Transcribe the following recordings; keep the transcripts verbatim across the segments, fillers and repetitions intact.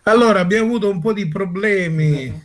Allora, abbiamo avuto un po' di problemi.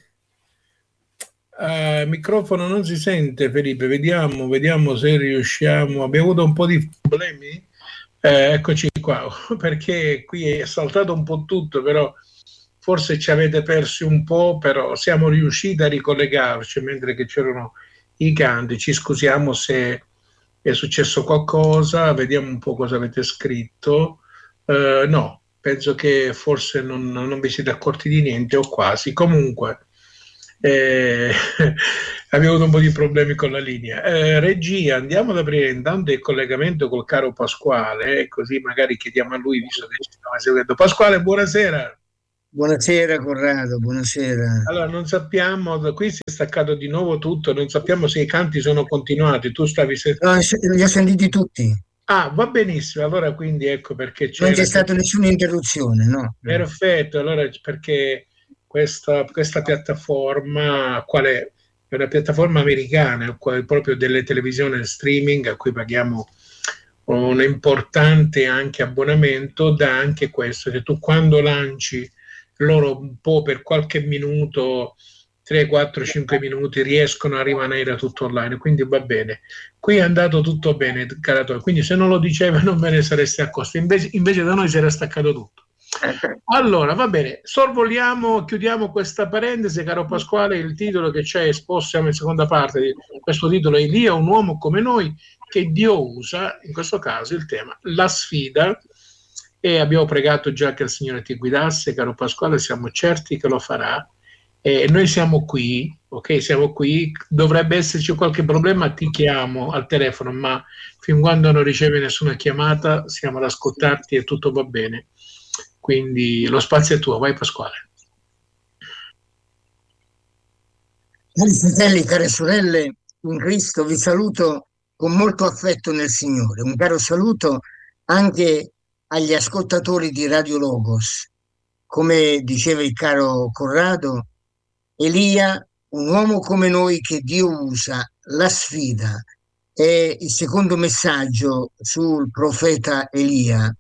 Eh, microfono non si sente, Felipe. Vediamo, vediamo se riusciamo. Abbiamo avuto un po' di problemi. Eh, eccoci qua, perché qui è saltato un po' tutto, però forse ci avete persi un po', però siamo riusciti a ricollegarci mentre che c'erano i canti. Ci scusiamo se è successo qualcosa, vediamo un po' cosa avete scritto. Eh, no, penso che forse non, non vi siete accorti di niente o quasi. Comunque, eh, abbiamo avuto un po' di problemi con la linea. Eh, regia, andiamo ad aprire intanto il collegamento col caro Pasquale, eh, così magari chiediamo a lui, visto che ci stava seguendo. Pasquale, buonasera. Buonasera Corrado, buonasera. Allora, non sappiamo, qui si è staccato di nuovo tutto, non sappiamo se i canti sono continuati. Tu stavi... Se... No, li ho sentiti tutti. Ah, va benissimo, allora quindi ecco perché Non c'era... c'è stata nessuna interruzione, no? Perfetto, allora perché questa, questa piattaforma, quale è una piattaforma americana, proprio delle televisioni streaming a cui paghiamo un importante anche abbonamento, dà anche questo, che tu quando lanci loro un po' per qualche minuto, tre, quattro, cinque minuti, riescono a rimanere tutto online, quindi va bene. Qui è andato tutto bene, Caratori, quindi se non lo diceva non ve ne sareste accorti, invece, invece da noi si era staccato tutto. Allora, va bene, sorvoliamo, chiudiamo questa parentesi, caro Pasquale, il titolo che c'è esposto, siamo in seconda parte di questo titolo, Elia, un uomo come noi, che Dio usa, in questo caso il tema, la sfida, e abbiamo pregato già che il Signore ti guidasse, caro Pasquale, siamo certi che lo farà, e noi siamo qui, ok, siamo qui, dovrebbe esserci qualche problema, ti chiamo al telefono, ma fin quando non ricevi nessuna chiamata, siamo ad ascoltarti e tutto va bene. Quindi lo spazio è tuo, vai Pasquale. Cari fratelli, care sorelle, in Cristo vi saluto con molto affetto nel Signore. Un caro saluto anche agli ascoltatori di Radio Logos. Come diceva il caro Corrado, Elia, un uomo come noi che Dio usa, la sfida, è il secondo messaggio sul profeta Elia.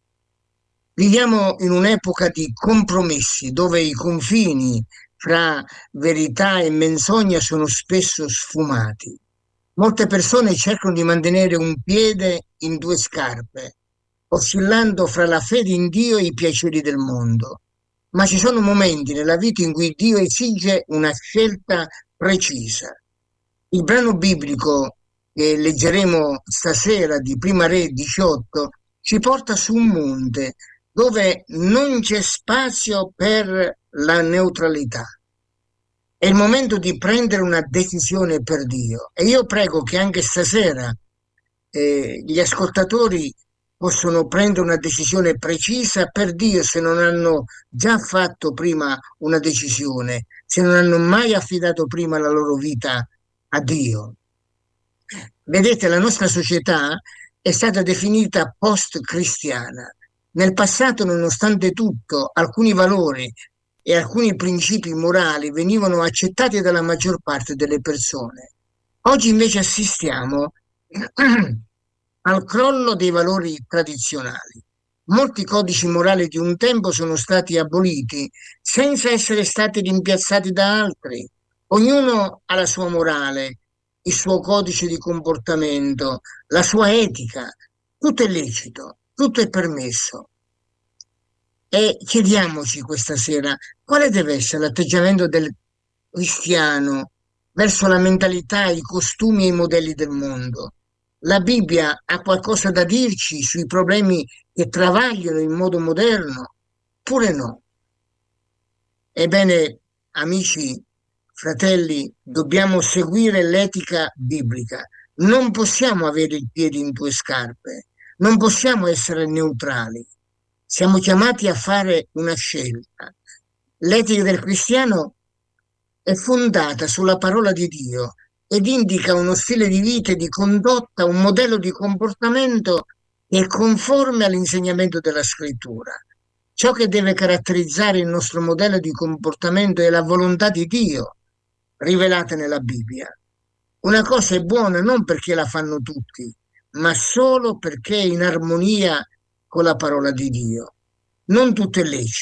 Viviamo in un'epoca di compromessi dove i confini fra verità e menzogna sono spesso sfumati. Molte persone cercano di mantenere un piede in due scarpe, oscillando fra la fede in Dio e i piaceri del mondo. Ma ci sono momenti nella vita in cui Dio esige una scelta precisa. Il brano biblico che leggeremo stasera di Prima Re diciotto ci porta su un monte dove non c'è spazio per la neutralità. È il momento di prendere una decisione per Dio e io prego che anche stasera eh, gli ascoltatori possono prendere una decisione precisa per Dio se non hanno già fatto prima una decisione, se non hanno mai affidato prima la loro vita a Dio. Vedete, la nostra società è stata definita post-cristiana. Nel passato, nonostante tutto, alcuni valori e alcuni principi morali venivano accettati dalla maggior parte delle persone. Oggi invece assistiamo al crollo dei valori tradizionali. Molti codici morali di un tempo sono stati aboliti senza essere stati rimpiazzati da altri. Ognuno ha la sua morale, il suo codice di comportamento, la sua etica. Tutto è lecito, tutto è permesso. E chiediamoci questa sera quale deve essere l'atteggiamento del cristiano verso la mentalità, i costumi e i modelli del mondo. La Bibbia ha qualcosa da dirci sui problemi che travagliano in modo moderno, oppure no? Ebbene, amici, fratelli, dobbiamo seguire l'etica biblica. Non possiamo avere il piede in due scarpe, non possiamo essere neutrali. Siamo chiamati a fare una scelta. L'etica del cristiano è fondata sulla parola di Dio ed indica uno stile di vita e di condotta, un modello di comportamento che è conforme all'insegnamento della scrittura. Ciò che deve caratterizzare il nostro modello di comportamento è la volontà di Dio rivelata nella Bibbia. Una cosa è buona non perché la fanno tutti, ma solo perché è in armonia con la parola di Dio. Non tutto è lecito,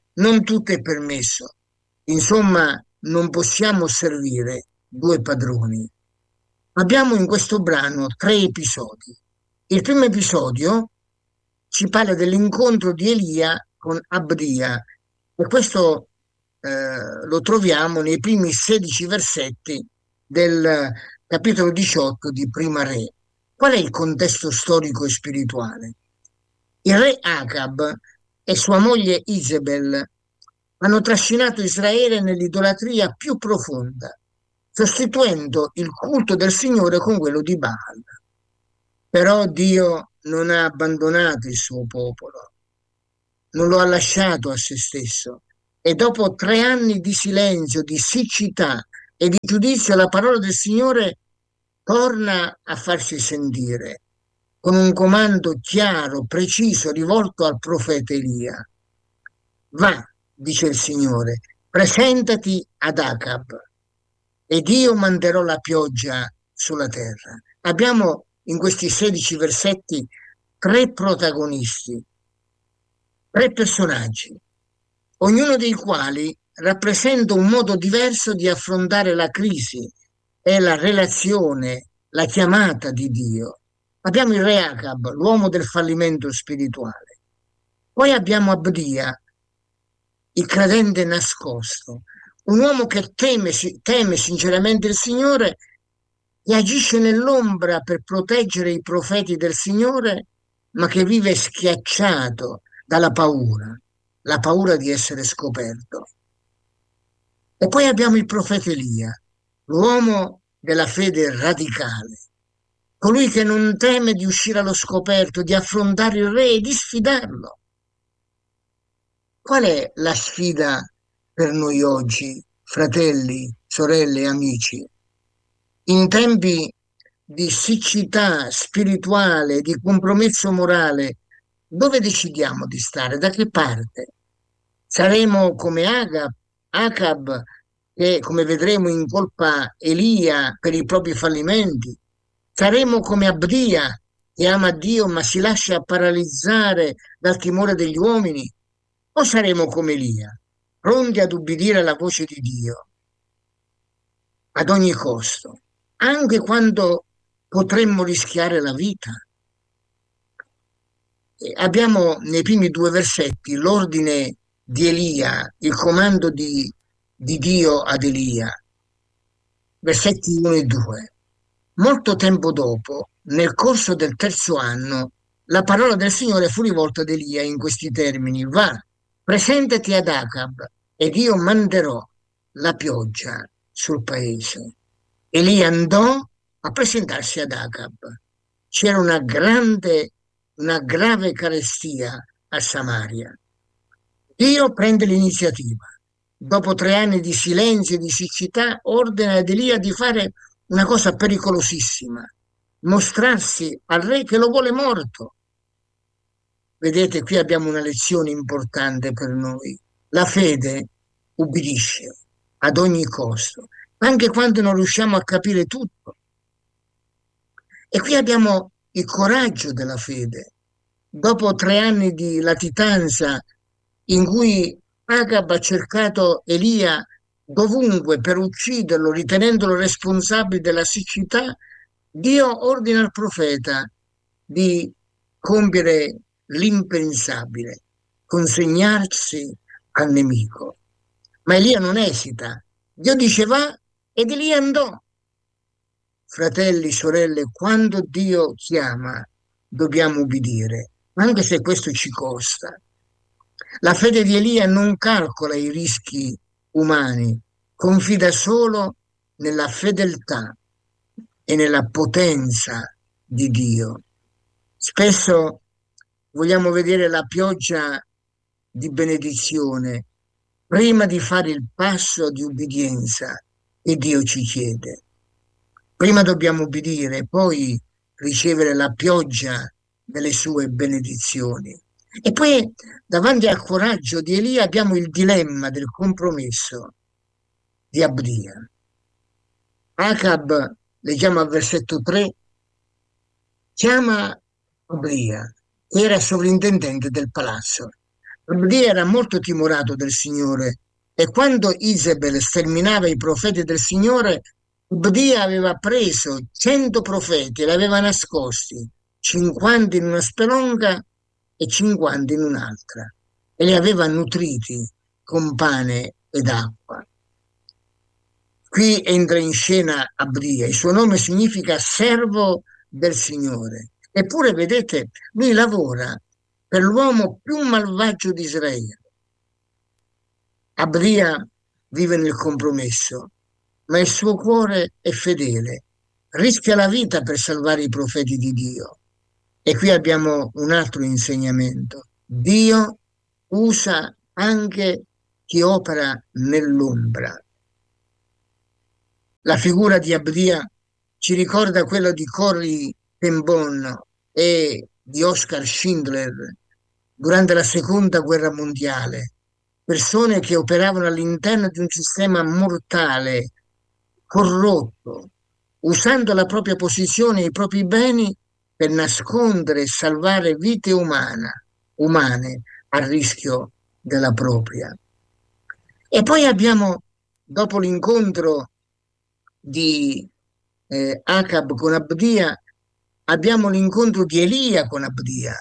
Non tutto è permesso. Insomma, non possiamo servire due padroni. Abbiamo in questo brano tre episodi. Il primo episodio ci parla dell'incontro di Elia con Abdia e questo eh, lo troviamo nei primi sedici versetti del capitolo diciotto di Prima Re. Qual è il contesto storico e spirituale? Il re Acab e sua moglie Isabel hanno trascinato Israele nell'idolatria più profonda, sostituendo il culto del Signore con quello di Baal. Però Dio non ha abbandonato il suo popolo, non lo ha lasciato a se stesso. E dopo tre anni di silenzio, di siccità e di giudizio, la parola del Signore torna a farsi sentire con un comando chiaro, preciso, rivolto al profeta Elia. Va, dice il Signore, presentati ad Acab ed io manderò la pioggia sulla terra. Abbiamo in questi sedici versetti tre protagonisti, tre personaggi, ognuno dei quali rappresenta un modo diverso di affrontare la crisi e la relazione, la chiamata di Dio. Abbiamo il re Acab, l'uomo del fallimento spirituale. Poi abbiamo Abdia, il credente nascosto, un uomo che teme, teme sinceramente il Signore e agisce nell'ombra per proteggere i profeti del Signore, ma che vive schiacciato dalla paura, la paura di essere scoperto. E poi abbiamo il profeta Elia, l'uomo della fede radicale, colui che non teme di uscire allo scoperto, di affrontare il re e di sfidarlo. Qual è la sfida per noi oggi, fratelli, sorelle, amici? In tempi di siccità spirituale, di compromesso morale, dove decidiamo di stare? Da che parte? Saremo come Agab, Acab, che come vedremo incolpa Elia per i propri fallimenti? Saremo come Abdia, che ama Dio ma si lascia paralizzare dal timore degli uomini? O saremo come Elia, pronti ad ubbidire alla voce di Dio ad ogni costo, anche quando potremmo rischiare la vita? E abbiamo nei primi due versetti l'ordine di Elia, il comando di, di Dio ad Elia, versetti uno e due. Molto tempo dopo, nel corso del terzo anno, la parola del Signore fu rivolta ad Elia in questi termini: va, presentati ad Acab ed io manderò la pioggia sul paese. Elia andò a presentarsi ad Acab. C'era una grande, una grave carestia a Samaria. Dio prende l'iniziativa. Dopo tre anni di silenzio e di siccità, ordina ad Elia di fare una cosa pericolosissima: mostrarsi al re che lo vuole morto. Vedete, qui abbiamo una lezione importante per noi. La fede ubbidisce ad ogni costo, anche quando non riusciamo a capire tutto. E qui abbiamo il coraggio della fede. Dopo tre anni di latitanza in cui Acab ha cercato Elia dovunque per ucciderlo, ritenendolo responsabile della siccità, Dio ordina al profeta di compiere l'impensabile, consegnarsi al nemico. Ma Elia non esita. Dio dice va ed Elia andò. Fratelli, sorelle, quando Dio chiama dobbiamo ubbidire, anche se questo ci costa. La fede di Elia non calcola i rischi umani, confida solo nella fedeltà e nella potenza di Dio. Spesso vogliamo vedere la pioggia di benedizione prima di fare il passo di ubbidienza che Dio ci chiede. Prima dobbiamo ubbidire, poi ricevere la pioggia delle sue benedizioni. E poi davanti al coraggio di Elia abbiamo il dilemma del compromesso di Abdia. Acab, leggiamo al versetto tre, chiama Abdia, che era sovrintendente del palazzo. Abdia era molto timorato del Signore e quando Isabel sterminava i profeti del Signore, Abdia aveva preso cento profeti e li aveva nascosti, cinquanta in una spelonca e cinquanta in un'altra, e li aveva nutriti con pane ed acqua. Qui entra in scena Abdia, il suo nome significa servo del Signore. Eppure, vedete, lui lavora per l'uomo più malvagio di Israele. Abdia vive nel compromesso, ma il suo cuore è fedele, rischia la vita per salvare i profeti di Dio. E qui abbiamo un altro insegnamento. Dio usa anche chi opera nell'ombra. La figura di Abdia ci ricorda quella di Corrie ten Boom e di Oskar Schindler durante la seconda guerra mondiale, persone che operavano all'interno di un sistema mortale, corrotto, usando la propria posizione e i propri beni per nascondere e salvare vite umana, umane a rischio della propria. E poi abbiamo, dopo l'incontro di eh, Acab con Abdia, abbiamo l'incontro di Elia con Abdia.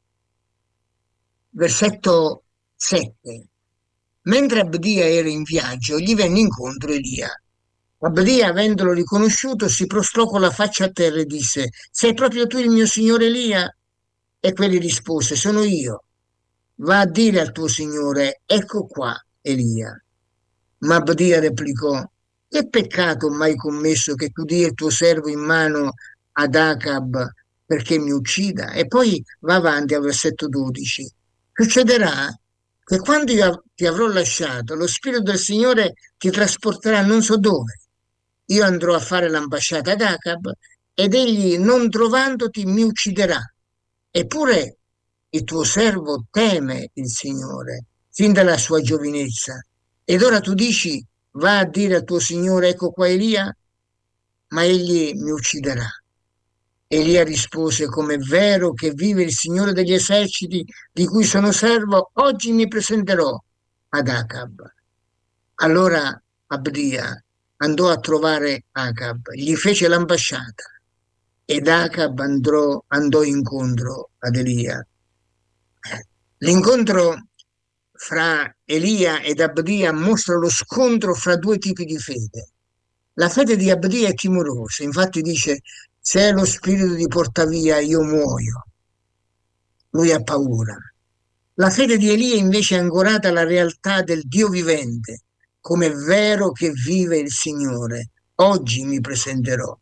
Versetto sette. Mentre Abdia era in viaggio, gli venne incontro Elia. Abdia, avendolo riconosciuto, si prostrò con la faccia a terra e disse: sei proprio tu il mio signore Elia? E quelli rispose: sono io. Va a dire al tuo signore: ecco qua Elia. Ma Abdia replicò: che peccato ho mai commesso che tu dia il tuo servo in mano ad Acab perché mi uccida? E poi va avanti al versetto dodici. Succederà che quando io ti avrò lasciato, lo Spirito del Signore ti trasporterà non so dove. Io andrò a fare l'ambasciata ad Acab ed egli, non trovandoti, mi ucciderà. Eppure il tuo servo teme il Signore fin dalla sua giovinezza. Ed ora tu dici: va a dire al tuo Signore, ecco qua Elia, ma egli mi ucciderà. Elia rispose: come è vero che vive il Signore degli eserciti di cui sono servo, oggi mi presenterò ad Acab. Allora Abdia andò a trovare Acab, gli fece l'ambasciata ed Acab andrò, andò incontro ad Elia. L'incontro fra Elia ed Abdia mostra lo scontro fra due tipi di fede. La fede di Abdia è timorosa, infatti dice: se è lo spirito ti porta via, io muoio. Lui ha paura. La fede di Elia invece è ancorata alla realtà del Dio vivente, come è vero che vive il Signore, oggi mi presenterò.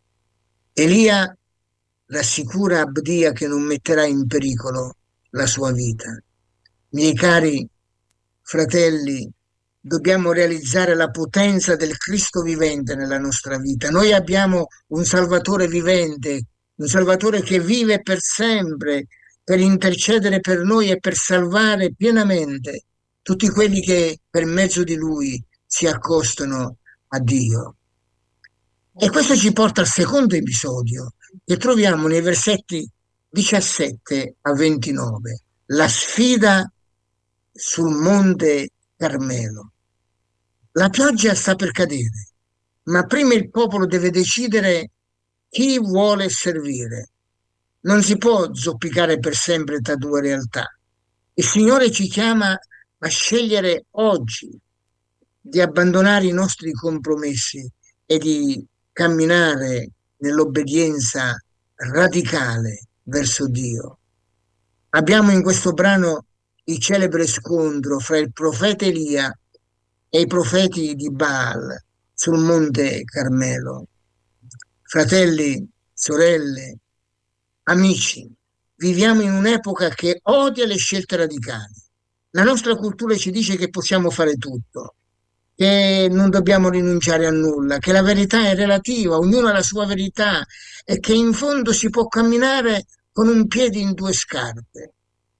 Elia rassicura Abdia che non metterà in pericolo la sua vita. Miei cari fratelli, dobbiamo realizzare la potenza del Cristo vivente nella nostra vita. Noi abbiamo un Salvatore vivente, un Salvatore che vive per sempre, per intercedere per noi e per salvare pienamente tutti quelli che per mezzo di Lui si accostano a Dio. E questo ci porta al secondo episodio che troviamo nei versetti diciassette a ventinove, la sfida sul monte Carmelo. La pioggia sta per cadere, ma prima il popolo deve decidere chi vuole servire. Non si può zoppicare per sempre tra due realtà. Il Signore ci chiama a scegliere oggi di abbandonare i nostri compromessi e di camminare nell'obbedienza radicale verso Dio. Abbiamo in questo brano il celebre scontro fra il profeta Elia e i profeti di Baal sul monte Carmelo. Fratelli, sorelle, amici, viviamo in un'epoca che odia le scelte radicali. La nostra cultura ci dice che possiamo fare tutto, che non dobbiamo rinunciare a nulla, che la verità è relativa, ognuno ha la sua verità e che in fondo si può camminare con un piede in due scarpe.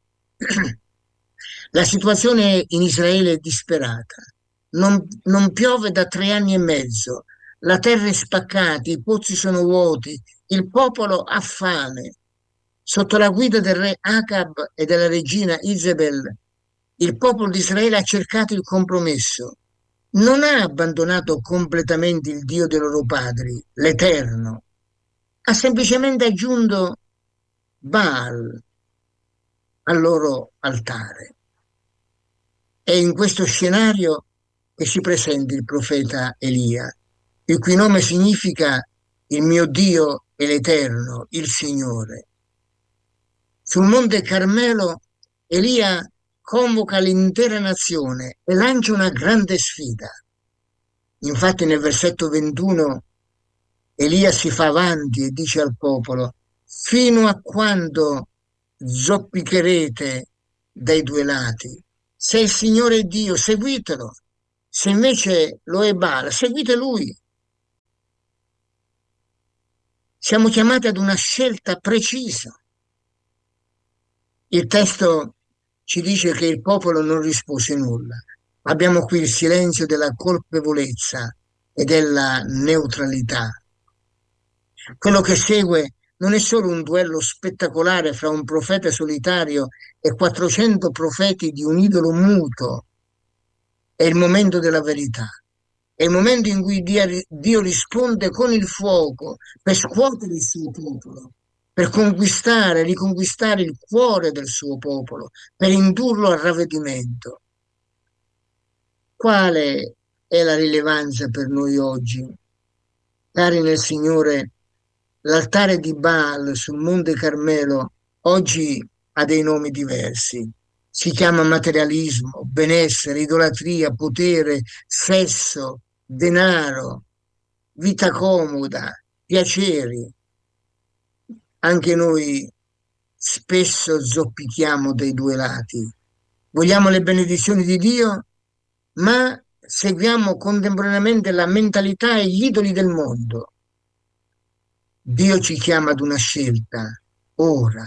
La situazione in Israele è disperata. Non, non piove da tre anni e mezzo, la terra è spaccata, i pozzi sono vuoti, il popolo ha fame. Sotto la guida del re Acab e della regina Isabel, Il popolo di Israele ha cercato il compromesso, non ha abbandonato completamente il Dio dei loro padri, l'Eterno, ha semplicemente aggiunto Baal al loro altare. È in questo scenario che si presenta il profeta Elia, il cui nome significa il mio Dio è l'Eterno, il Signore. Sul monte Carmelo Elia convoca l'intera nazione e lancia una grande sfida. Infatti nel versetto ventuno Elia si fa avanti e dice al popolo: fino a quando zoppicherete dai due lati? Se il Signore è Dio, seguitelo. Se invece lo è Baal, seguite lui. Siamo chiamati ad una scelta precisa. Il testo ci dice che il popolo non rispose nulla. Abbiamo qui il silenzio della colpevolezza e della neutralità. Quello che segue non è solo un duello spettacolare fra un profeta solitario e quattrocento profeti di un idolo muto. È il momento della verità. È il momento in cui Dio, Dio risponde con il fuoco per scuotere il suo popolo, per conquistare, riconquistare il cuore del suo popolo, per indurlo al ravvedimento. Quale è la rilevanza per noi oggi? Cari nel Signore, l'altare di Baal sul Monte Carmelo oggi ha dei nomi diversi. Si chiama materialismo, benessere, idolatria, potere, sesso, denaro, vita comoda, piaceri. Anche noi spesso zoppichiamo dai due lati. Vogliamo le benedizioni di Dio, ma seguiamo contemporaneamente la mentalità e gli idoli del mondo. Dio ci chiama ad una scelta, ora.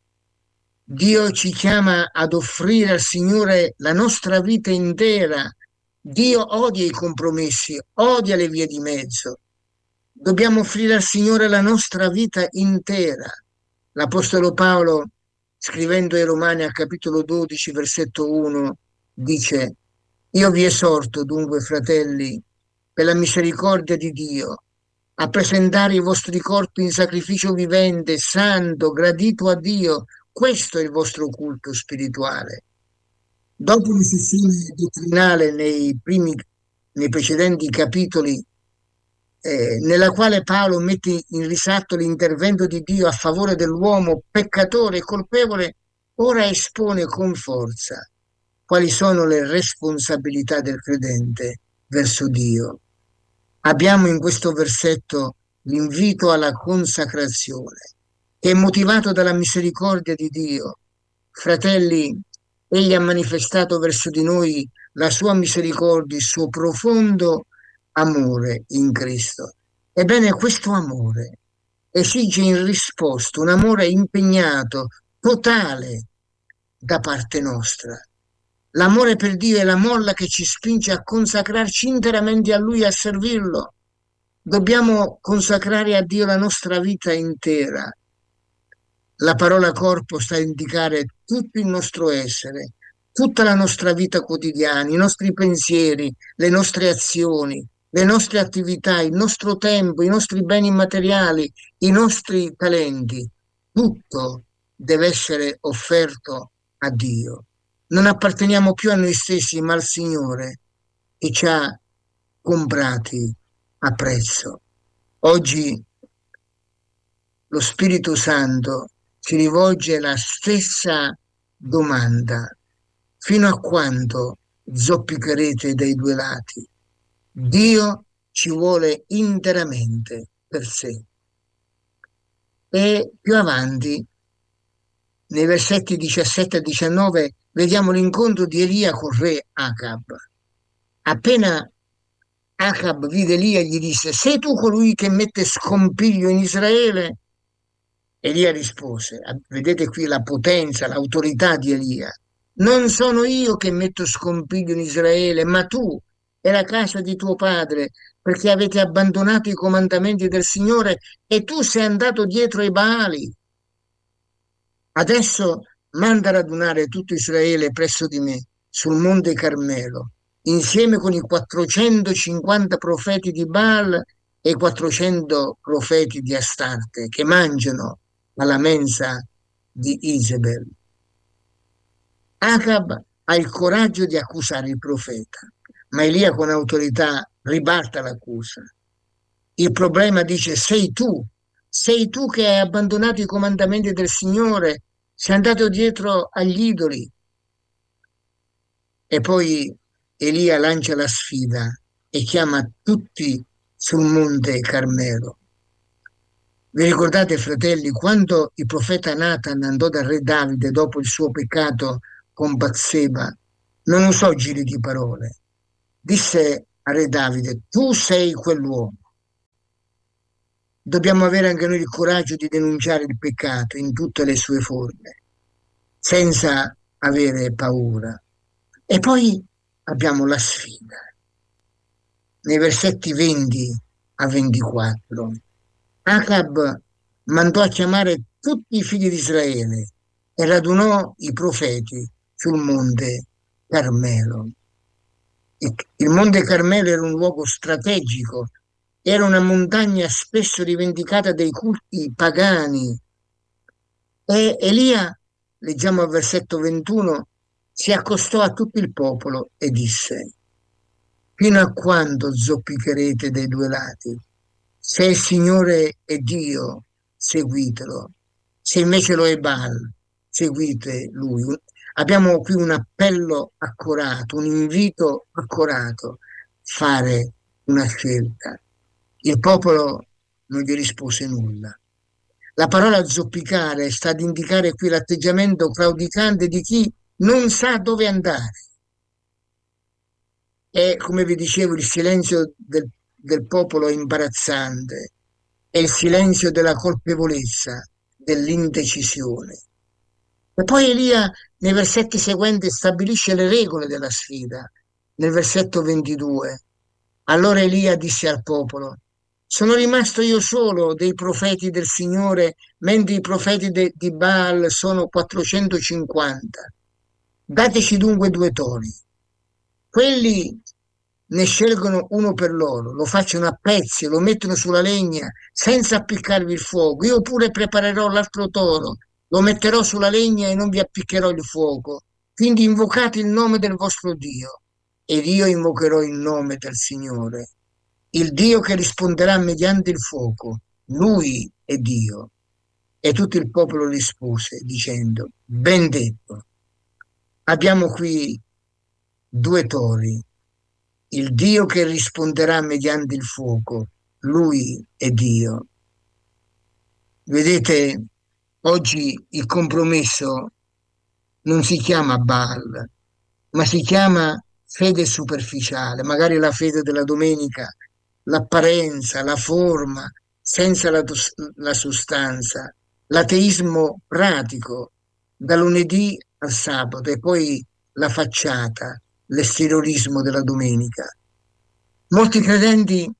Dio ci chiama ad offrire al Signore la nostra vita intera. Dio odia i compromessi, odia le vie di mezzo. Dobbiamo offrire al Signore la nostra vita intera. L'Apostolo Paolo, scrivendo ai Romani al capitolo dodici, versetto uno, dice: io vi esorto dunque, fratelli, per la misericordia di Dio, a presentare i vostri corpi in sacrificio vivente, santo, gradito a Dio. Questo è il vostro culto spirituale. Dopo una sessione dottrinale nei, primi, nei precedenti capitoli, eh, nella quale Paolo mette in risalto l'intervento di Dio a favore dell'uomo peccatore e colpevole, ora espone con forza quali sono le responsabilità del credente verso Dio. Abbiamo in questo versetto l'invito alla consacrazione, che è motivato dalla misericordia di Dio. Fratelli, Egli ha manifestato verso di noi la sua misericordia, il suo profondo amore in Cristo. Ebbene, questo amore esige in risposta un amore impegnato, totale, da parte nostra. L'amore per Dio è la molla che ci spinge a consacrarci interamente a Lui e a servirlo. Dobbiamo consacrare a Dio la nostra vita intera. La parola corpo sta a indicare tutto il nostro essere, tutta la nostra vita quotidiana, i nostri pensieri, le nostre azioni, le nostre attività, il nostro tempo, i nostri beni materiali, i nostri talenti. Tutto deve essere offerto a Dio. Non apparteniamo più a noi stessi, ma al Signore che ci ha comprati a prezzo. Oggi lo Spirito Santo ci rivolge la stessa domanda: fino a quando zoppicherete dai due lati? Dio ci vuole interamente per sé. E più avanti, nei versetti diciassette e diciannove, vediamo l'incontro di Elia con re Acab. Appena Acab vide Elia, gli disse: sei tu colui che mette scompiglio in Israele? Elia rispose, vedete qui la potenza, l'autorità di Elia: non sono io che metto scompiglio in Israele, ma tu e la casa di tuo padre, perché avete abbandonato i comandamenti del Signore e tu sei andato dietro ai Baali. Adesso manda radunare tutto Israele presso di me sul monte Carmelo, insieme con i quattrocentocinquanta profeti di Baal e i quattrocento profeti di Astarte che mangiano alla mensa di Isabel. Acab ha il coraggio di accusare il profeta, ma Elia con autorità ribalta l'accusa. Il problema, dice, sei tu, sei tu che hai abbandonato i comandamenti del Signore, sei andato dietro agli idoli. E poi Elia lancia la sfida e chiama tutti sul monte Carmelo. Vi ricordate, fratelli, quando il profeta Nathan andò dal re Davide dopo il suo peccato con Batseba, non usò giri di parole. Disse a re Davide: tu sei quell'uomo. Dobbiamo avere anche noi il coraggio di denunciare il peccato in tutte le sue forme, senza avere paura. E poi abbiamo la sfida. Nei versetti venti a ventiquattro, Acab mandò a chiamare tutti i figli di Israele e radunò i profeti sul monte Carmelo. Il monte Carmelo era un luogo strategico, era una montagna spesso rivendicata dai culti pagani. E Elia, leggiamo al versetto ventuno, si accostò a tutto il popolo e disse: fino a quando zoppicherete dai due lati? Se il Signore è Dio, seguitelo. Se invece lo è Baal, seguite lui. Abbiamo qui un appello accorato, un invito accorato, fare una scelta. Il popolo non gli rispose nulla. La parola zoppicare sta ad indicare qui l'atteggiamento claudicante di chi non sa dove andare. E, come vi dicevo, il silenzio del, del popolo è imbarazzante, è il silenzio della colpevolezza, dell'indecisione. E poi Elia, nei versetti seguenti, stabilisce le regole della sfida. Nel versetto ventidue, allora Elia disse al popolo: sono rimasto io solo dei profeti del Signore, mentre i profeti de, di Baal sono quattrocentocinquanta. Dateci dunque due tori. Quelli ne scelgono uno per loro, lo facciano a pezzi, lo mettono sulla legna senza appiccarvi il fuoco. Io pure preparerò l'altro toro, lo metterò sulla legna e non vi appiccherò il fuoco. Quindi invocate il nome del vostro Dio ed io invocherò il nome del Signore, il Dio che risponderà mediante il fuoco. Lui è Dio. E tutto il popolo rispose dicendo: ben detto. Abbiamo qui due tori, il Dio che risponderà mediante il fuoco, lui è Dio. Vedete, oggi il compromesso non si chiama Baal, ma si chiama fede superficiale, magari la fede della domenica, l'apparenza, la forma, senza la, la sostanza, l'ateismo pratico, da lunedì al sabato, e poi la facciata, l'esteriorismo della domenica. Molti credenti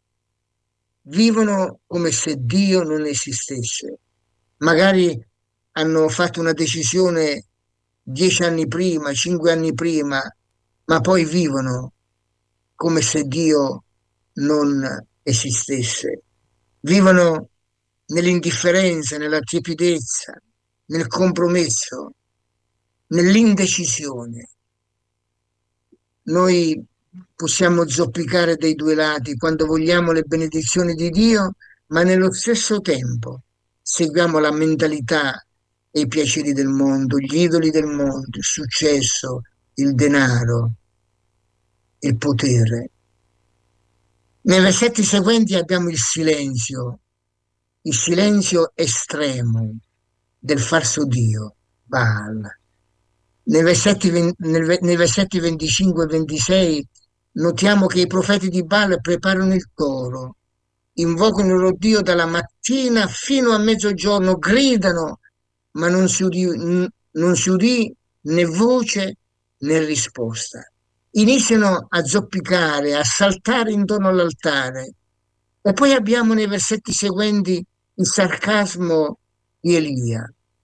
vivono come se Dio non esistesse. Magari hanno fatto una decisione dieci anni prima, cinque anni prima, ma poi vivono come se Dio non esistesse. Vivono nell'indifferenza, nella tiepidezza, nel compromesso, nell'indecisione. Noi possiamo zoppicare dai due lati quando vogliamo le benedizioni di Dio, ma nello stesso tempo seguiamo la mentalità e i piaceri del mondo, gli idoli del mondo, il successo, il denaro, il potere. Nei versetti seguenti abbiamo il silenzio, il silenzio estremo del falso Dio, Baal. Nei versetti, nel, nei versetti venticinque e ventisei notiamo che i profeti di Baal preparano il toro, invocano il loro Dio dalla mattina fino a mezzogiorno, gridano, ma non si udì, non si udì né voce né risposta. Iniziano a zoppicare, a saltare intorno all'altare. E poi abbiamo nei versetti seguenti il sarcasmo di Elia.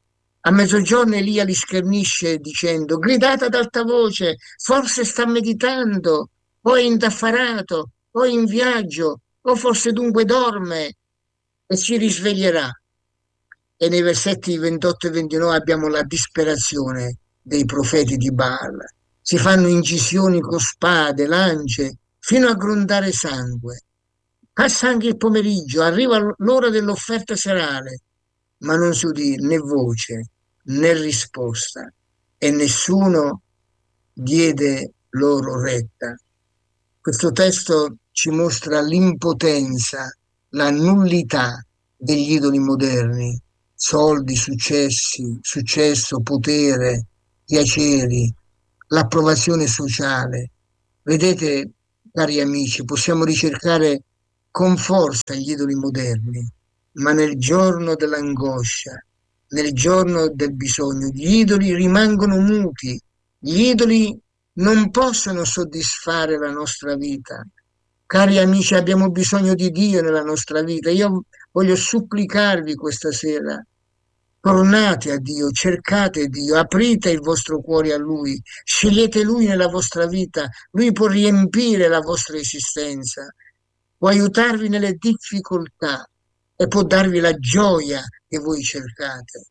A mezzogiorno Elia li schernisce dicendo: gridate ad alta voce, forse sta meditando, o è indaffarato, o è in viaggio, o forse dunque dorme e si risveglierà. E nei versetti ventotto e ventinove abbiamo la disperazione dei profeti di Baal. Si fanno incisioni con spade, lance, fino a grondare sangue. Passa anche il pomeriggio, arriva l'ora dell'offerta serale, ma non si udì né voce né risposta e nessuno diede loro retta. Questo testo ci mostra l'impotenza, la nullità degli idoli moderni: soldi, successi, successo, potere, piaceri, l'approvazione sociale. Vedete, cari amici, possiamo ricercare con forza gli idoli moderni, ma nel giorno dell'angoscia, nel giorno del bisogno, gli idoli rimangono muti, gli idoli non possono soddisfare la nostra vita. Cari amici, abbiamo bisogno di Dio nella nostra vita. Io voglio supplicarvi questa sera: tornate a Dio, cercate Dio, aprite il vostro cuore a Lui, scegliete Lui nella vostra vita. Lui può riempire la vostra esistenza, può aiutarvi nelle difficoltà e può darvi la gioia che voi cercate.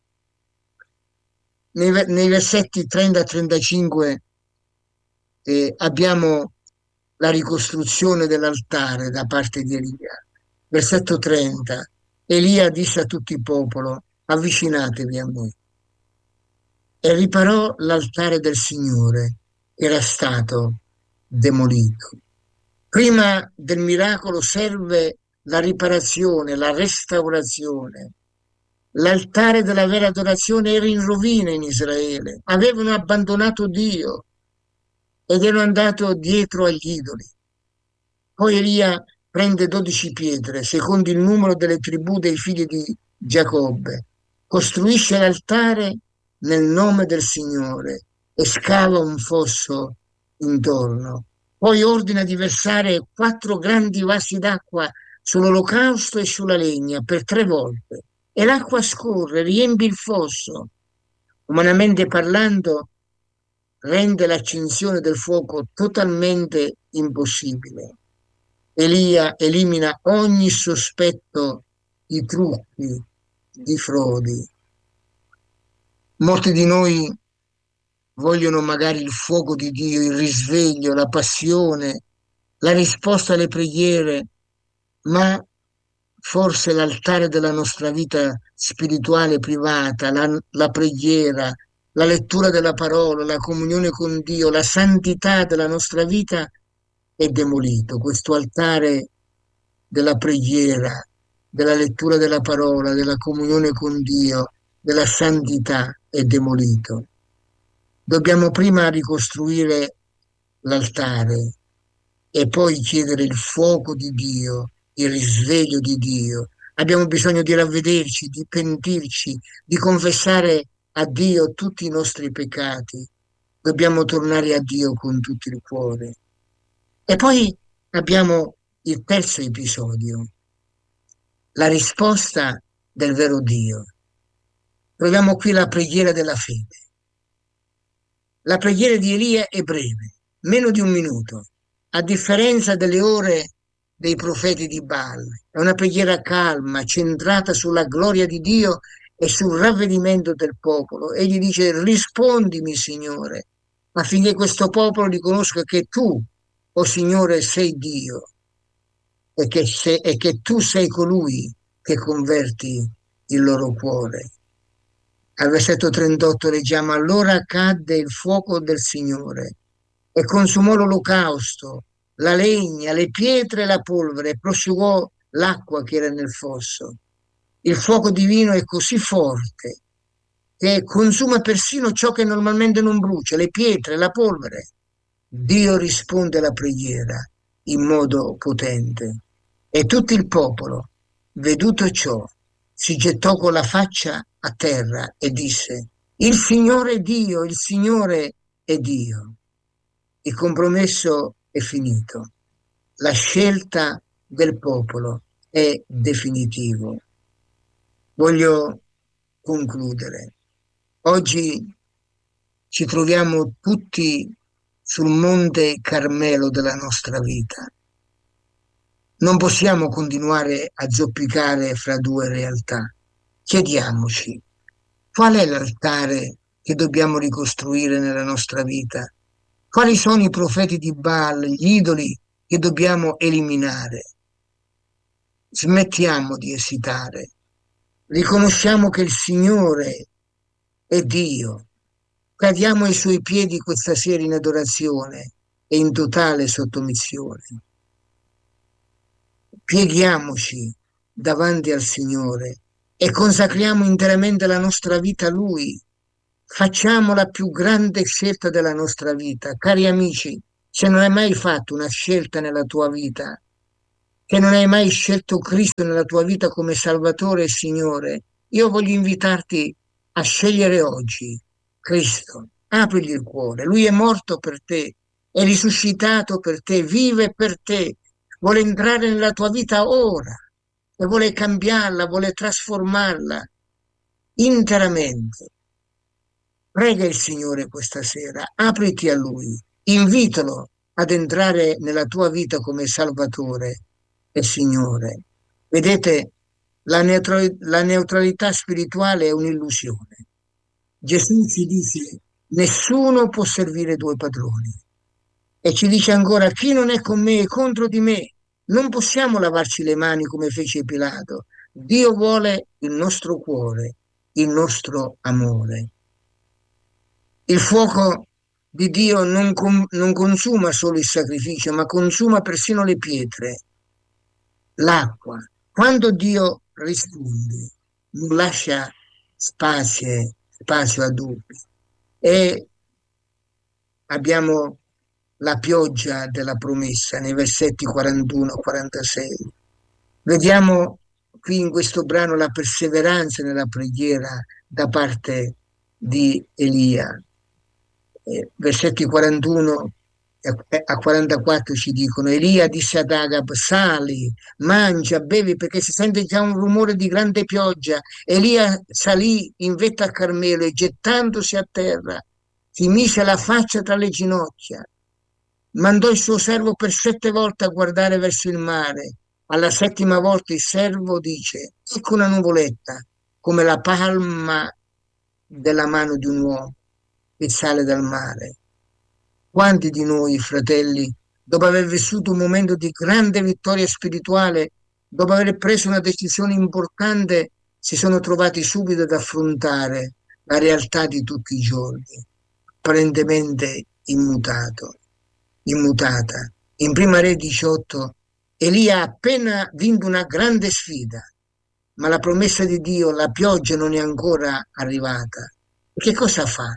Nei, nei versetti trenta a trentacinque eh, abbiamo la ricostruzione dell'altare da parte di Elia. Versetto trenta: Elia disse a tutto il popolo: avvicinatevi a me. E riparò l'altare del Signore, che era stato demolito. Prima del miracolo serve la riparazione, la restaurazione. L'altare della vera adorazione era in rovina in Israele, avevano abbandonato Dio ed erano andati dietro agli idoli. Poi Elia prende dodici pietre, secondo il numero delle tribù dei figli di Giacobbe, costruisce l'altare nel nome del Signore e scava un fosso intorno. Poi ordina di versare quattro grandi vasi d'acqua sull'olocausto e sulla legna per tre volte, e l'acqua scorre, riempie il fosso. Umanamente parlando, rende l'accensione del fuoco totalmente impossibile. Elia elimina ogni sospetto di trucchi, di frodi. Molti di noi vogliono magari il fuoco di Dio, il risveglio, la passione, la risposta alle preghiere, ma forse l'altare della nostra vita spirituale privata, la, la preghiera, la lettura della parola, la comunione con Dio, la santità della nostra vita è demolito. Questo altare della preghiera, della lettura della parola, della comunione con Dio, della santità è demolito. Dobbiamo prima ricostruire l'altare e poi chiedere il fuoco di Dio, il risveglio di Dio. Abbiamo bisogno di ravvederci, di pentirci, di confessare a Dio tutti i nostri peccati. Dobbiamo tornare a Dio con tutto il cuore. E poi abbiamo il terzo episodio, la risposta del vero Dio. Troviamo qui la preghiera della fede. La preghiera di Elia è breve, meno di un minuto, a differenza delle ore dei profeti di Baal. È una preghiera calma, centrata sulla gloria di Dio e sul ravvedimento del popolo. Egli dice: rispondimi, Signore, affinché questo popolo riconosca che tu, o Signore, sei Dio e che, sei, e che tu sei colui che converti il loro cuore. Al versetto trentotto leggiamo: allora cadde il fuoco del Signore e consumò l'olocausto, la legna, le pietre e la polvere, e prosciugò l'acqua che era nel fosso. Il fuoco divino è così forte che consuma persino ciò che normalmente non brucia, le pietre, la polvere. Dio risponde alla preghiera in modo potente. E tutto il popolo, veduto ciò, si gettò con la faccia a terra e disse: il Signore è Dio, il Signore è Dio. Il compromesso è finito. La scelta del popolo è definitiva. Voglio concludere. Oggi ci troviamo tutti sul monte Carmelo della nostra vita. Non possiamo continuare a zoppicare fra due realtà. Chiediamoci, qual è l'altare che dobbiamo ricostruire nella nostra vita? Quali sono i profeti di Baal, gli idoli che dobbiamo eliminare? Smettiamo di esitare. Riconosciamo che il Signore è Dio. Cadiamo ai Suoi piedi questa sera in adorazione e in totale sottomissione. Pieghiamoci davanti al Signore e consacriamo interamente la nostra vita a Lui. Facciamo la più grande scelta della nostra vita. Cari amici, se non hai mai fatto una scelta nella tua vita, che non hai mai scelto Cristo nella tua vita come Salvatore e Signore, io voglio invitarti a scegliere oggi Cristo. Aprigli il cuore. Lui è morto per te, è risuscitato per te, vive per te, vuole entrare nella tua vita ora e vuole cambiarla, vuole trasformarla interamente. Prega il Signore questa sera, apriti a Lui, invitalo ad entrare nella tua vita come Salvatore e Signore. Vedete, la, neutral- la neutralità spirituale è un'illusione. Gesù ci dice, nessuno può servire due padroni. E ci dice ancora, chi non è con me è contro di me. Non possiamo lavarci le mani come fece Pilato. Dio vuole il nostro cuore, il nostro amore. Il fuoco di Dio non, com- non consuma solo il sacrificio, ma consuma persino le pietre, l'acqua. Quando Dio risponde, non lascia spazio, spazio a dubbi. E abbiamo la pioggia della promessa nei versetti quarantuno quarantasei. Vediamo qui in questo brano la perseveranza nella preghiera da parte di Elia. Eh, versetti quarantuno a quarantaquattro ci dicono: Elia disse ad Agab, sali, mangia, bevi, perché si sente già un rumore di grande pioggia. Elia salì in vetta a Carmelo e gettandosi a terra si mise la faccia tra le ginocchia. Mandò il suo servo per sette volte a guardare verso il mare. Alla settima volta il servo dice: ecco una nuvoletta come la palma della mano di un uomo che sale dal mare. Quanti di noi, fratelli, dopo aver vissuto un momento di grande vittoria spirituale, dopo aver preso una decisione importante, si sono trovati subito ad affrontare la realtà di tutti i giorni, apparentemente immutato, immutata. In Prima Re diciotto, Elia ha appena vinto una grande sfida, ma la promessa di Dio, la pioggia non è ancora arrivata. E che cosa fa?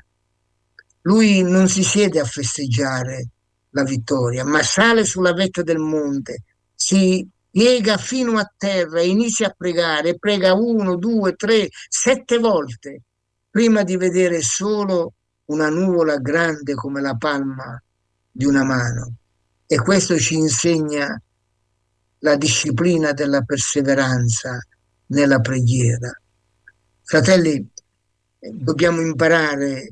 Lui non si siede a festeggiare la vittoria, ma sale sulla vetta del monte, si piega fino a terra e inizia a pregare, prega uno, due, tre, sette volte, prima di vedere solo una nuvola grande come la palma di una mano. E questo ci insegna la disciplina della perseveranza nella preghiera. Fratelli, dobbiamo imparare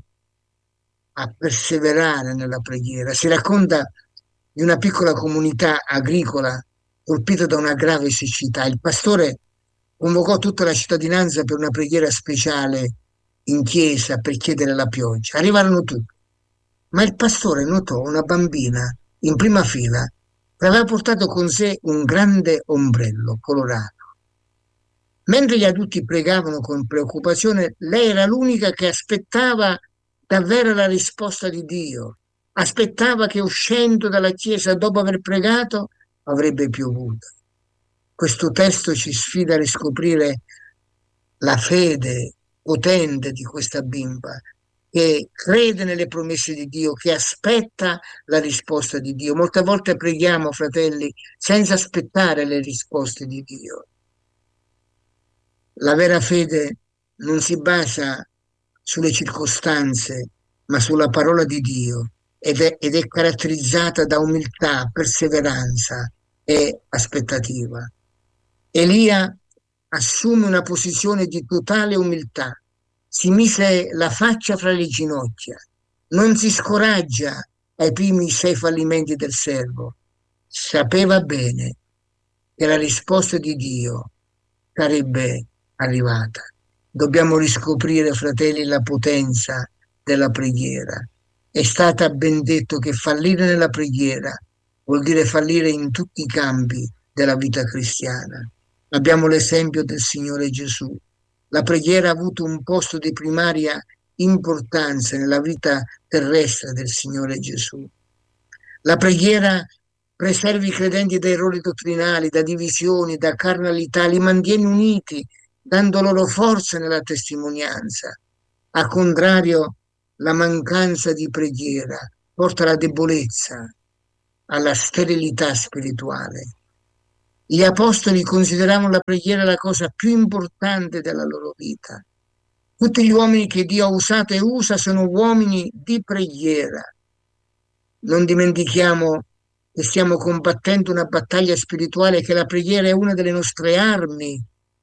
a perseverare nella preghiera. Si racconta di una piccola comunità agricola colpita da una grave siccità. Il pastore convocò tutta la cittadinanza per una preghiera speciale in chiesa per chiedere la pioggia. Arrivarono tutti, ma il pastore notò una bambina in prima fila che aveva portato con sé un grande ombrello colorato. Mentre gli adulti pregavano con preoccupazione, lei era l'unica che aspettava davvero la risposta di Dio. Aspettava che uscendo dalla chiesa dopo aver pregato avrebbe piovuto. Questo testo ci sfida a riscoprire la fede potente di questa bimba che crede nelle promesse di Dio, che aspetta la risposta di Dio. Molte volte preghiamo, fratelli, senza aspettare le risposte di Dio. La vera fede non si basa sulle circostanze, ma sulla parola di Dio ed è, ed è caratterizzata da umiltà, perseveranza e aspettativa. Elia assume una posizione di totale umiltà, si mise la faccia fra le ginocchia, non si scoraggia ai primi sei fallimenti del servo. Sapeva bene che la risposta di Dio sarebbe arrivata. Dobbiamo riscoprire, fratelli, la potenza della preghiera. È stata ben detto che fallire nella preghiera vuol dire fallire in tutti i campi della vita cristiana. Abbiamo l'esempio del Signore Gesù. La preghiera ha avuto un posto di primaria importanza nella vita terrestre del Signore Gesù. La preghiera preserva i credenti da errori dottrinali, da divisioni, da carnalità, li mantiene uniti, dando loro forza nella testimonianza. Al contrario, la mancanza di preghiera porta alla debolezza, alla sterilità spirituale. Gli apostoli consideravano la preghiera la cosa più importante della loro vita. Tutti gli uomini che Dio ha usato e usa sono uomini di preghiera. Non dimentichiamo che stiamo combattendo una battaglia spirituale, che la preghiera è una delle nostre armi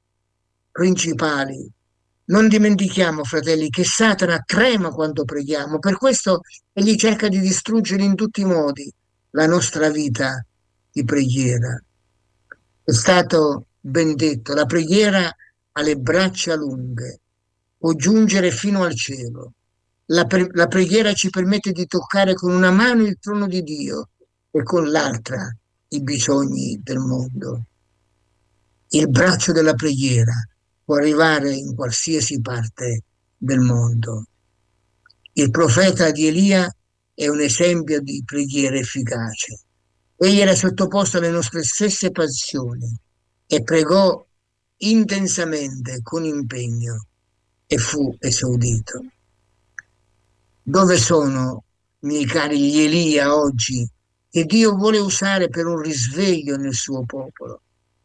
principali. Non dimentichiamo, fratelli, che Satana trema quando preghiamo, per questo egli cerca di distruggere in tutti i modi la nostra vita di preghiera. È stato ben detto, la preghiera ha le braccia lunghe, può giungere fino al cielo. La, pre- la preghiera ci permette di toccare con una mano il trono di Dio e con l'altra i bisogni del mondo. Il braccio della preghiera può arrivare in qualsiasi parte del mondo. Il profeta di Elia è un esempio di preghiera efficace. Egli era sottoposto alle nostre stesse passioni e pregò intensamente, con impegno, e fu esaudito. Dove sono, miei cari, gli Elia oggi che Dio vuole usare per un risveglio nel suo popolo?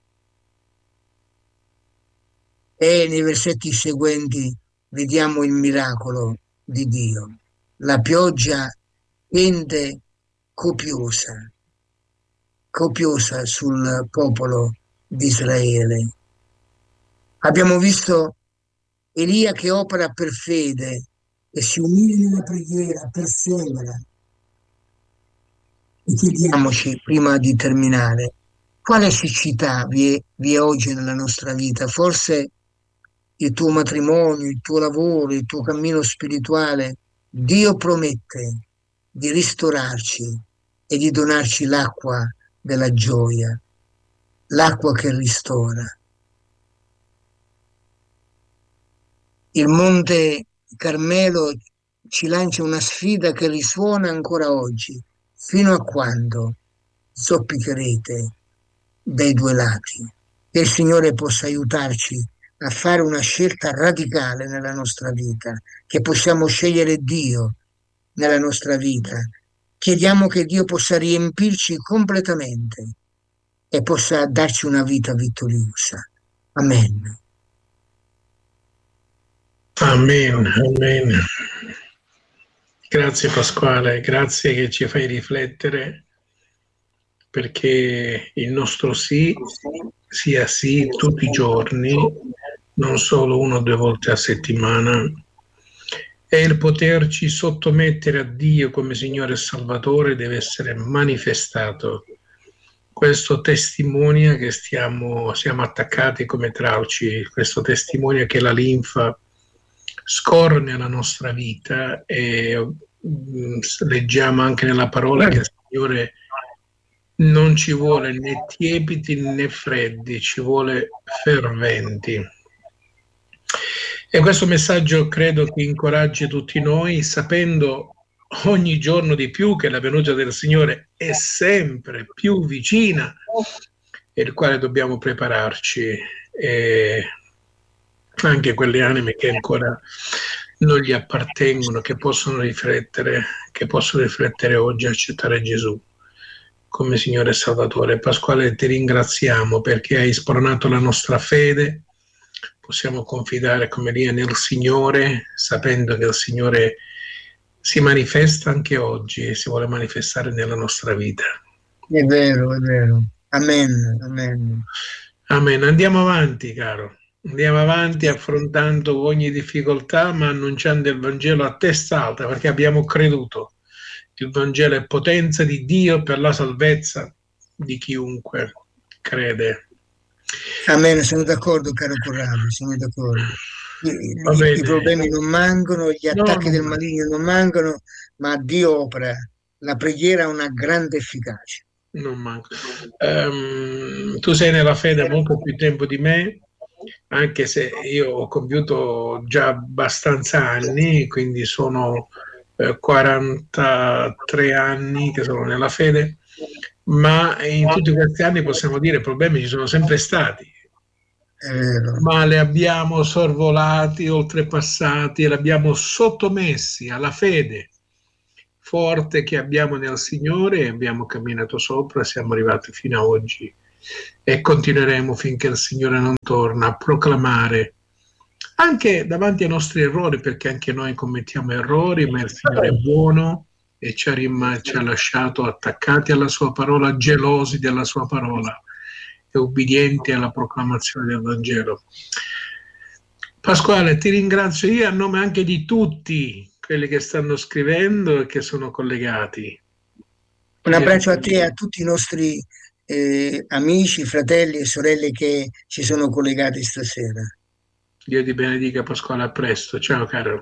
E nei versetti seguenti vediamo il miracolo di Dio. La pioggia scende copiosa, copiosa sul popolo di Israele. Abbiamo visto Elia che opera per fede e si umilia nella preghiera, persevera. E chiediamoci, prima di terminare, quale siccità vi è, vi è oggi nella nostra vita? Forse il tuo matrimonio, il tuo lavoro, il tuo cammino spirituale. Dio promette di ristorarci e di donarci l'acqua della gioia, l'acqua che ristora. Il Monte Carmelo ci lancia una sfida che risuona ancora oggi. Fino a quando zoppicherete dai due lati? Che il Signore possa aiutarci a fare una scelta radicale nella nostra vita, che possiamo scegliere Dio nella nostra vita. Chiediamo che Dio possa riempirci completamente e possa darci una vita vittoriosa. Amen. Amen, amen. Grazie Pasquale, grazie che ci fai riflettere, perché il nostro sì sia sì tutti i giorni, non solo una o due volte a settimana, e il poterci sottomettere a Dio come Signore e Salvatore deve essere manifestato. Questo testimonia che stiamo, siamo attaccati come tralci, questo testimonia che la linfa scorre nella nostra vita, e mh, leggiamo anche nella parola che il Signore non ci vuole né tiepidi né freddi, ci vuole ferventi. E questo messaggio credo che incoraggi tutti noi, sapendo ogni giorno di più che la venuta del Signore è sempre più vicina, e il quale dobbiamo prepararci, e anche quelle anime che ancora non gli appartengono, che possono riflettere, che possono riflettere oggi, accettare Gesù come Signore e Salvatore. Pasquale, ti ringraziamo perché hai spronato la nostra fede. Possiamo confidare come Elia nel Signore, sapendo che il Signore si manifesta anche oggi e si vuole manifestare nella nostra vita. È vero, è vero. Amen, amen. Amen. Andiamo avanti, caro. Andiamo avanti affrontando ogni difficoltà, ma annunciando il Vangelo a testa alta, perché abbiamo creduto. Il Vangelo è potenza di Dio per la salvezza di chiunque crede. Amen, sono d'accordo, caro Corrado, sono d'accordo. I, i problemi non mancano, gli attacchi no, del maligno non mancano, ma Dio opera. La preghiera ha una grande efficacia. Non manca. Um, tu sei nella fede molto più tempo di me, anche se io ho compiuto già abbastanza anni, quindi sono eh, quarantatré anni che sono nella fede, ma in tutti questi anni possiamo dire problemi ci sono sempre stati, eh, ma li abbiamo sorvolati, oltrepassati e li abbiamo sottomessi alla fede forte che abbiamo nel Signore, e abbiamo camminato sopra, siamo arrivati fino a oggi e continueremo finché il Signore non torna a proclamare anche davanti ai nostri errori, perché anche noi commettiamo errori, ma il Signore è buono e ci ha, rim- ci ha lasciato attaccati alla sua parola, gelosi della sua parola e ubbidienti alla proclamazione del Vangelo. Pasquale, ti ringrazio io a nome anche di tutti quelli che stanno scrivendo e che sono collegati. Un abbraccio a te e a tutti i nostri eh, amici, fratelli e sorelle che ci sono collegati stasera. Dio ti benedica, Pasquale, a presto. Ciao caro.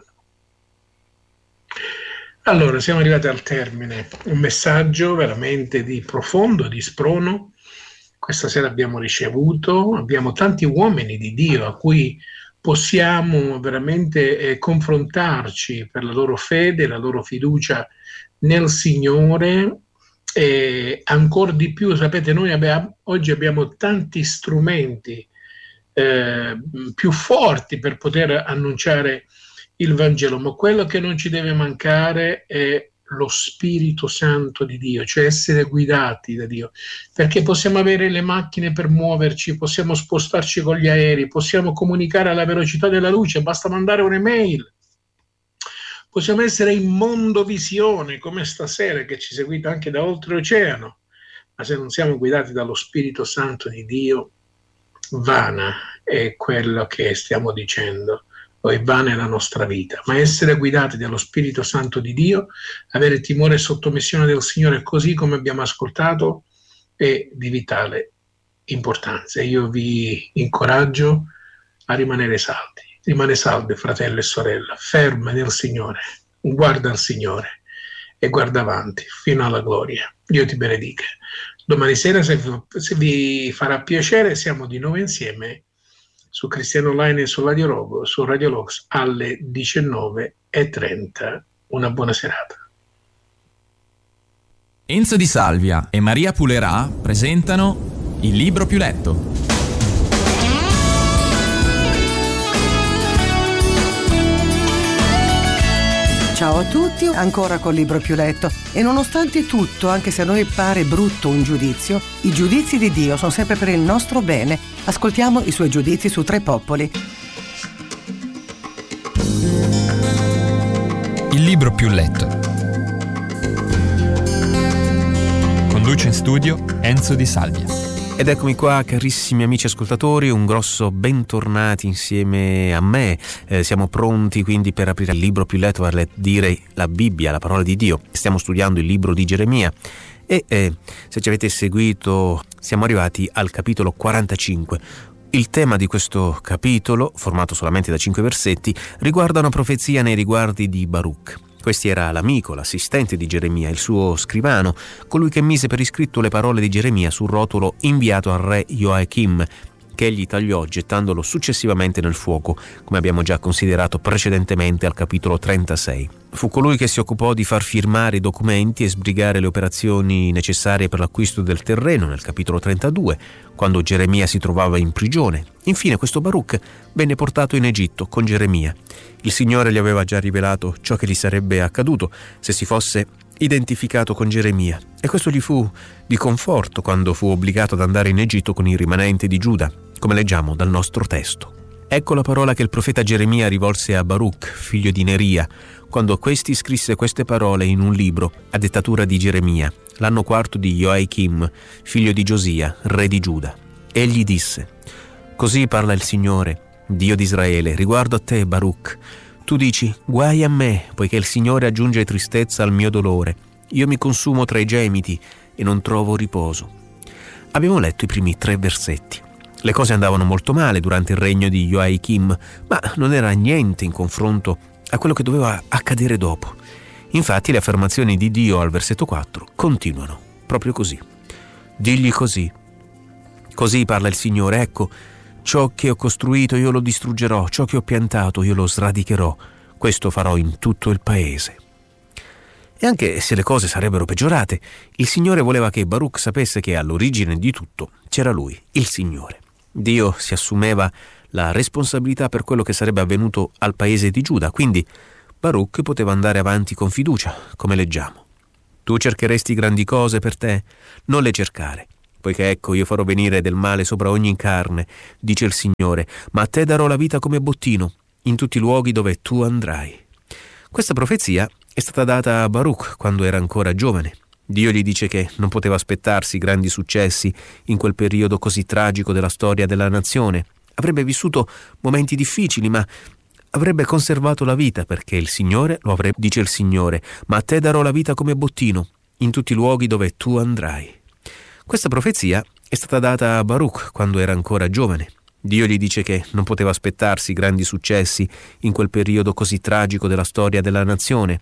Allora, siamo arrivati al termine. Un messaggio veramente di profondo, di sprono. Questa sera abbiamo ricevuto, abbiamo tanti uomini di Dio a cui possiamo veramente eh, confrontarci per la loro fede, la loro fiducia nel Signore, e ancora di più, sapete, noi abbiamo, oggi abbiamo tanti strumenti eh, più forti per poter annunciare il Vangelo, ma quello che non ci deve mancare è lo Spirito Santo di Dio, cioè essere guidati da Dio, perché possiamo avere le macchine per muoverci, possiamo spostarci con gli aerei, possiamo comunicare alla velocità della luce, basta mandare un'email, possiamo essere in mondovisione come stasera che ci seguite anche da oltreoceano, ma se non siamo guidati dallo Spirito Santo di Dio, vana è quello che stiamo dicendo. Poi vana è la nostra vita, ma essere guidati dallo Spirito Santo di Dio, avere timore e sottomissione del Signore, così come abbiamo ascoltato, è di vitale importanza. Io vi incoraggio a rimanere saldi. Rimane salve, fratello e sorella, ferma nel Signore, guarda al Signore e guarda avanti fino alla gloria. Dio ti benedica. Domani sera, se, se vi farà piacere, siamo di nuovo insieme su Cristiano Online e su Radio Logo, su Radio Logos alle diciannove e trenta. Una buona serata. Enzo Di Salvia e Maria Pulerà presentano Il libro più letto. Ciao a tutti, ancora col libro più letto. E nonostante tutto, anche se a noi pare brutto un giudizio, i giudizi di Dio sono sempre per il nostro bene. Ascoltiamo i suoi giudizi su Tre Popoli. Il libro più letto. Conduce in studio Enzo Di Salvia. Ed eccomi qua, carissimi amici ascoltatori, un grosso bentornati insieme a me. Eh, siamo pronti quindi per aprire il libro più letto, vale a dire la Bibbia, la parola di Dio. Stiamo studiando il libro di Geremia e eh, se ci avete seguito siamo arrivati al capitolo quarantacinque. Il tema di questo capitolo, formato solamente da cinque versetti, riguarda una profezia nei riguardi di Baruch. Questi era l'amico, l'assistente di Geremia, il suo scrivano, colui che mise per iscritto le parole di Geremia sul rotolo inviato al re Joachim, che egli tagliò gettandolo successivamente nel fuoco, come abbiamo già considerato precedentemente al capitolo trentasei. Fu colui che si occupò di far firmare i documenti e sbrigare le operazioni necessarie per l'acquisto del terreno nel capitolo trentadue, quando Geremia si trovava in prigione. Infine questo Baruch venne portato in Egitto con Geremia. Il Signore gli aveva già rivelato ciò che gli sarebbe accaduto se si fosse identificato con Geremia, e questo gli fu di conforto quando fu obbligato ad andare in Egitto con i rimanenti di Giuda, come leggiamo dal nostro testo. Ecco la parola che il profeta Geremia rivolse a Baruch, figlio di Neria, quando questi scrisse queste parole in un libro a dettatura di Geremia, l'anno quarto di Joachim, figlio di Giosia, re di Giuda. Egli disse: «Così parla il Signore, Dio di Israele, riguardo a te, Baruch. Tu dici, guai a me, poiché il Signore aggiunge tristezza al mio dolore. Io mi consumo tra i gemiti e non trovo riposo. Abbiamo letto i primi tre versetti. Le cose andavano molto male durante il regno di Joachim, ma non era niente in confronto a quello che doveva accadere dopo. Infatti le affermazioni di Dio al versetto quattro continuano proprio così. Digli così. Così parla il Signore, ecco, ciò che ho costruito io lo distruggerò, ciò che ho piantato io lo sradicherò, questo farò in tutto il paese. E anche se le cose sarebbero peggiorate, il Signore voleva che Baruch sapesse che all'origine di tutto c'era Lui, il Signore. Dio si assumeva la responsabilità per quello che sarebbe avvenuto al paese di Giuda, quindi Baruch poteva andare avanti con fiducia, come leggiamo. Tu cercheresti grandi cose per te? Non le cercare. Poiché ecco io farò venire del male sopra ogni carne, dice il Signore, ma a te darò la vita come bottino, in tutti i luoghi dove tu andrai. Questa profezia è stata data a Baruch quando era ancora giovane. Dio gli dice che non poteva aspettarsi grandi successi in quel periodo così tragico della storia della nazione. Avrebbe vissuto momenti difficili, ma avrebbe conservato la vita perché il Signore lo avrebbe, dice il Signore, ma a te darò la vita come bottino, in tutti i luoghi dove tu andrai. Questa profezia è stata data a Baruch quando era ancora giovane. Dio gli dice che non poteva aspettarsi grandi successi in quel periodo così tragico della storia della nazione.